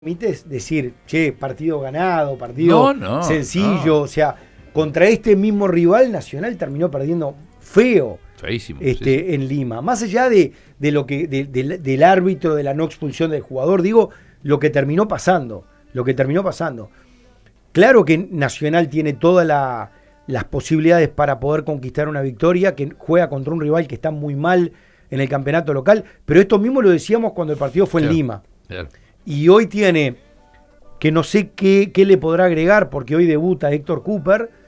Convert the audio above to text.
permites decir, che, partido ganado, partido sencillo, o sea, contra este mismo rival, Nacional terminó perdiendo feo. Feísimo, en Lima. Más allá de lo que del árbitro, de la no expulsión del jugador, digo, lo que terminó pasando. Claro que Nacional tiene todas las posibilidades para poder conquistar una victoria, que juega contra un rival que está muy mal en el campeonato local, pero esto mismo lo decíamos cuando el partido fue en Lima. Claro. Y hoy tiene, que no sé qué le podrá agregar, porque hoy debuta Héctor Cooper,